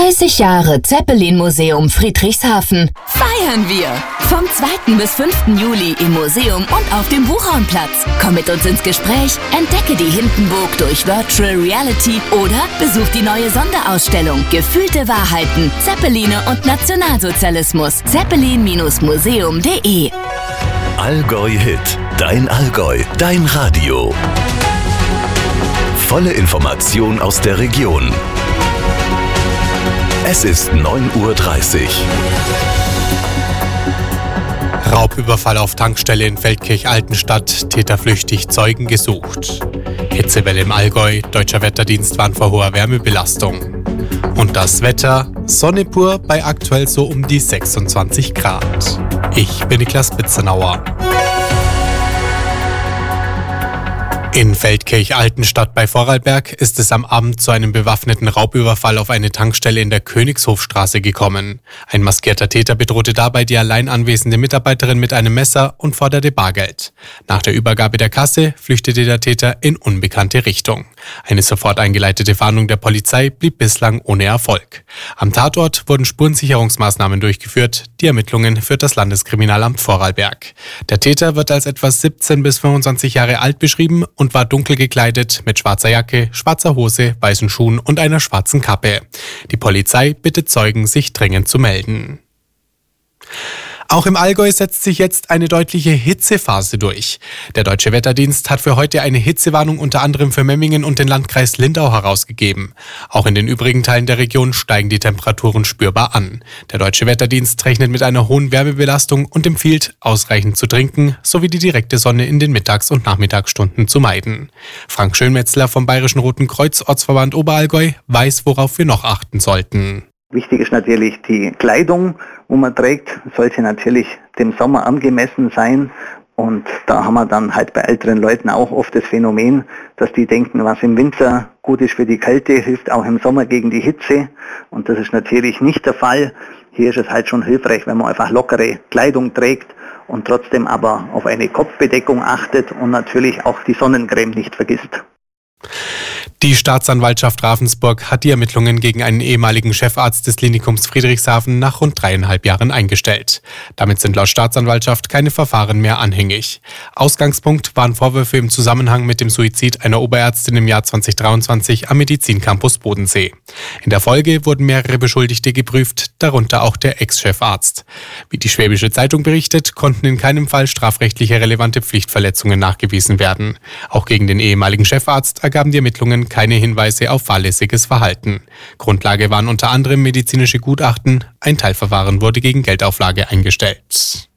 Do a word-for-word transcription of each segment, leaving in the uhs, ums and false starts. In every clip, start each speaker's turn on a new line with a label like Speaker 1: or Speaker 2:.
Speaker 1: dreißig Jahre Zeppelin-Museum Friedrichshafen. Feiern wir! Vom zweiten bis fünften Juli im Museum und auf dem Buchraumplatz. Komm mit uns ins Gespräch, entdecke die Hindenburg durch Virtual Reality oder besuch die neue Sonderausstellung Gefühlte Wahrheiten, Zeppeline und Nationalsozialismus. zeppelin Museum punkt de
Speaker 2: Allgäu Hit. Dein Allgäu. Dein Radio. Volle Information aus der Region. Es ist neun Uhr dreißig.
Speaker 3: Raubüberfall auf Tankstelle in Feldkirch-Altenstadt. Täter flüchtig, Zeugen gesucht. Hitzewelle im Allgäu. Deutscher Wetterdienst warnt vor hoher Wärmebelastung. Und das Wetter. Sonne pur bei aktuell so um die sechsundzwanzig Grad. Ich bin Niklas Bitzenauer. In Feldkirch-Altenstadt bei Vorarlberg ist es am Abend zu einem bewaffneten Raubüberfall auf eine Tankstelle in der Königshofstraße gekommen. Ein maskierter Täter bedrohte dabei die allein anwesende Mitarbeiterin mit einem Messer und forderte Bargeld. Nach der Übergabe der Kasse flüchtete der Täter in unbekannte Richtung. Eine sofort eingeleitete Fahndung der Polizei blieb bislang ohne Erfolg. Am Tatort wurden Spurensicherungsmaßnahmen durchgeführt. Die Ermittlungen führt das Landeskriminalamt Vorarlberg. Der Täter wird als etwa siebzehn bis fünfundzwanzig Jahre alt beschrieben und war dunkel gekleidet mit schwarzer Jacke, schwarzer Hose, weißen Schuhen und einer schwarzen Kappe. Die Polizei bittet Zeugen, sich dringend zu melden. Auch im Allgäu setzt sich jetzt eine deutliche Hitzephase durch. Der Deutsche Wetterdienst hat für heute eine Hitzewarnung unter anderem für Memmingen und den Landkreis Lindau herausgegeben. Auch in den übrigen Teilen der Region steigen die Temperaturen spürbar an. Der Deutsche Wetterdienst rechnet mit einer hohen Wärmebelastung und empfiehlt, ausreichend zu trinken sowie die direkte Sonne in den Mittags- und Nachmittagsstunden zu meiden. Frank Schönmetzler vom Bayerischen Roten Kreuz Ortsverband Oberallgäu weiß, worauf wir noch achten sollten.
Speaker 4: Wichtig ist natürlich die Kleidung, wo man trägt, sollte natürlich dem Sommer angemessen sein. Und da haben wir dann halt bei älteren Leuten auch oft das Phänomen, dass die denken, was im Winter gut ist für die Kälte, hilft auch im Sommer gegen die Hitze. Und das ist natürlich nicht der Fall. Hier ist es halt schon hilfreich, wenn man einfach lockere Kleidung trägt und trotzdem aber auf eine Kopfbedeckung achtet und natürlich auch die Sonnencreme nicht vergisst.
Speaker 3: Die Staatsanwaltschaft Ravensburg hat die Ermittlungen gegen einen ehemaligen Chefarzt des Klinikums Friedrichshafen nach rund dreieinhalb Jahren eingestellt. Damit sind laut Staatsanwaltschaft keine Verfahren mehr anhängig. Ausgangspunkt waren Vorwürfe im Zusammenhang mit dem Suizid einer Oberärztin im Jahr zweitausenddreiundzwanzig am Medizincampus Bodensee. In der Folge wurden mehrere Beschuldigte geprüft, darunter auch der Ex-Chefarzt. Wie die Schwäbische Zeitung berichtet, konnten in keinem Fall strafrechtliche relevante Pflichtverletzungen nachgewiesen werden. Auch gegen den ehemaligen Chefarzt ergaben die Ermittlungen keine Hinweise auf fahrlässiges Verhalten. Grundlage waren unter anderem medizinische Gutachten. Ein Teilverfahren wurde gegen Geldauflage eingestellt.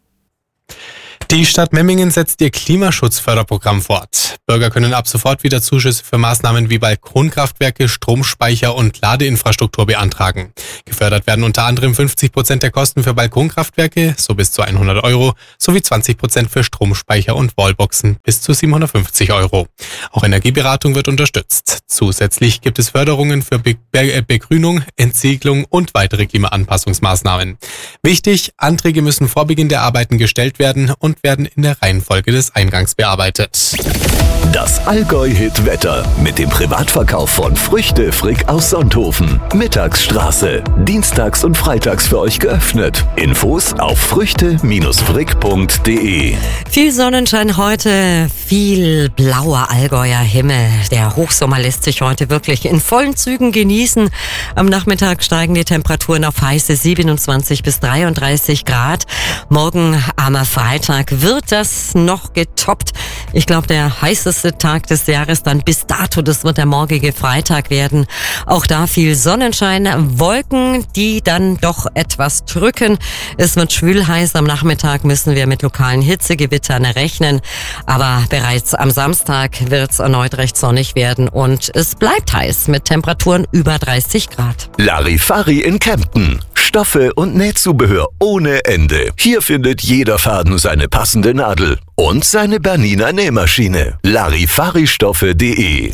Speaker 3: Die Stadt Memmingen setzt ihr Klimaschutzförderprogramm fort. Bürger können ab sofort wieder Zuschüsse für Maßnahmen wie Balkonkraftwerke, Stromspeicher und Ladeinfrastruktur beantragen. Gefördert werden unter anderem fünfzig Prozent der Kosten für Balkonkraftwerke, so bis zu hundert Euro, sowie zwanzig Prozent für Stromspeicher und Wallboxen, bis zu siebenhundertfünfzig Euro. Auch Energieberatung wird unterstützt. Zusätzlich gibt es Förderungen für Be- Be- Begrünung, Entsiegelung und weitere Klimaanpassungsmaßnahmen. Wichtig, Anträge müssen vor Beginn der Arbeiten gestellt werden und werden in der Reihenfolge des Eingangs bearbeitet.
Speaker 2: Das Allgäu-Hit-Wetter mit dem Privatverkauf von Früchte Frick aus Sonthofen. Mittagsstraße. Dienstags und freitags für euch geöffnet. Infos auf früchte Frick punkt de.
Speaker 5: Viel Sonnenschein heute, viel blauer Allgäuer Himmel. Der Hochsommer lässt sich heute wirklich in vollen Zügen genießen. Am Nachmittag steigen die Temperaturen auf heiße siebenundzwanzig bis dreiunddreißig Grad. Morgen am Freitag wird das noch getoppt. Ich glaube, der heißeste Tag des Jahres dann bis dato, das wird der morgige Freitag werden. Auch da viel Sonnenschein, Wolken, die dann doch etwas drücken. Es wird schwül heiß. Am Nachmittag müssen wir mit lokalen Hitzegewittern rechnen. Aber bereits am Samstag wird es erneut recht sonnig werden und es bleibt heiß mit Temperaturen über dreißig Grad.
Speaker 2: Larifari in Kempten. Stoffe und Nähzubehör ohne Ende. Hier findet jeder Faden seine passende Nadel und seine Bernina Nähmaschine. Larifaristoffe punkt de.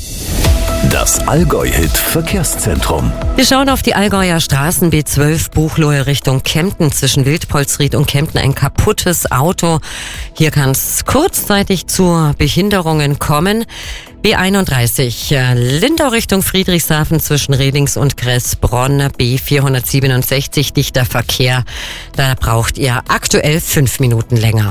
Speaker 2: Das Allgäu-Hit Verkehrszentrum.
Speaker 5: Wir schauen auf die Allgäuer Straßen B zwölf Buchloe Richtung Kempten. Zwischen Wildpolsried und Kempten ein kaputtes Auto. Hier kann es kurzzeitig zu Behinderungen kommen. B einunddreißig, Lindau Richtung Friedrichshafen zwischen Redings und Kressbronn, B vierhundertsiebenundsechzig, dichter Verkehr. Da braucht ihr aktuell fünf Minuten länger.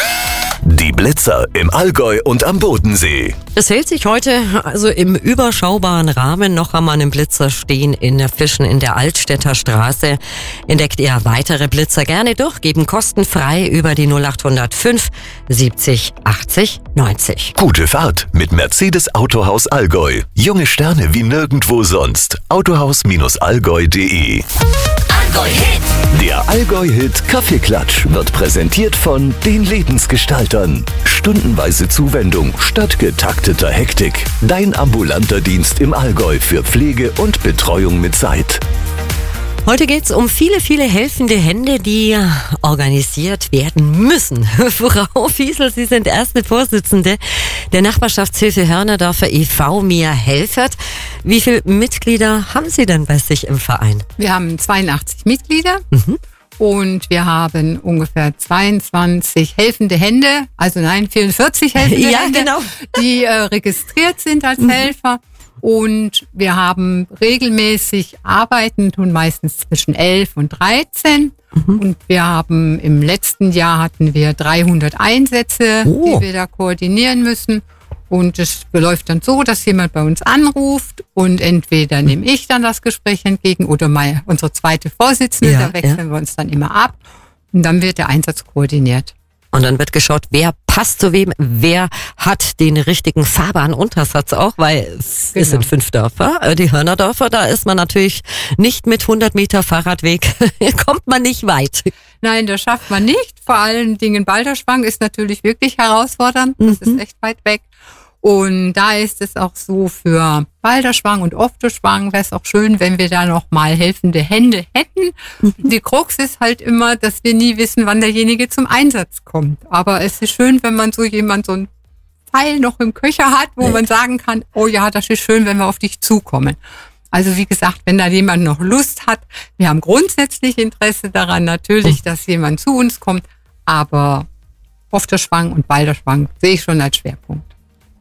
Speaker 2: Die Blitzer im Allgäu und am Bodensee.
Speaker 5: Es hält sich heute also im überschaubaren Rahmen. Noch haben wir einen Blitzer stehen in Fischen in der Altstädter Straße. Entdeckt ihr weitere Blitzer gerne durch, geben kostenfrei über die null acht null fünf siebzig achtzig neunzig.
Speaker 2: Gute Fahrt mit Mercedes Autohaus Allgäu. Junge Sterne wie nirgendwo sonst. autohaus allgäu punkt de.
Speaker 1: Allgäu-Hit.
Speaker 2: Der Allgäu-Hit Kaffeeklatsch wird präsentiert von den Lebensgestaltern. Stundenweise Zuwendung statt getakteter Hektik. Dein ambulanter Dienst im Allgäu für Pflege und Betreuung mit Zeit.
Speaker 5: Heute geht's um viele, viele helfende Hände, die organisiert werden müssen. Frau Fiesel, Sie sind erste Vorsitzende der Nachbarschaftshilfe Hörnerdorfer e V Mir Helfert. Wie viele Mitglieder haben Sie denn bei sich im Verein?
Speaker 6: Wir haben zweiundachtzig Mitglieder.
Speaker 5: Mhm.
Speaker 6: Und wir haben ungefähr zweiundzwanzig helfende Hände, also nein, vierundvierzig helfende
Speaker 5: ja,
Speaker 6: Hände,
Speaker 5: genau.
Speaker 6: die äh, registriert sind als
Speaker 5: Mhm.
Speaker 6: Helfer. Und wir haben regelmäßig Arbeiten, tun meistens zwischen elf und dreizehn. Mhm. Und wir haben im letzten Jahr hatten wir dreihundert Einsätze,
Speaker 5: Oh.
Speaker 6: die wir da koordinieren müssen. Und es läuft dann so, dass jemand bei uns anruft und entweder nehme ich dann das Gespräch entgegen oder mal unsere zweite Vorsitzende,
Speaker 5: Ja,
Speaker 6: da wechseln
Speaker 5: ja.
Speaker 6: wir uns dann immer ab und dann wird der Einsatz koordiniert.
Speaker 5: Und dann wird geschaut, wer passt zu wem, wer hat den richtigen fahrbaren Untersatz auch, weil es
Speaker 6: Genau.
Speaker 5: sind fünf Dörfer, äh, die Hörnerdorfer, da ist man natürlich nicht mit hundert Meter Fahrradweg, kommt man nicht weit.
Speaker 6: Nein, das schafft man nicht. Vor allen Dingen Balderschwang ist natürlich wirklich herausfordernd. Das
Speaker 5: Mhm.
Speaker 6: ist echt weit weg. Und da ist es auch so, für Balderschwang und Ofteschwang wäre es auch schön, wenn wir da noch mal helfende Hände hätten. Die Krux ist halt immer, dass wir nie wissen, wann derjenige zum Einsatz kommt. Aber es ist schön, wenn man so jemand so ein Pfeil noch im Köcher hat, wo man sagen kann, oh ja, das ist schön, wenn wir auf dich zukommen. Also wie gesagt, wenn da jemand noch Lust hat, wir haben grundsätzlich Interesse daran natürlich, dass jemand zu uns kommt, aber Ofteschwang und Balderschwang sehe ich schon als Schwerpunkt.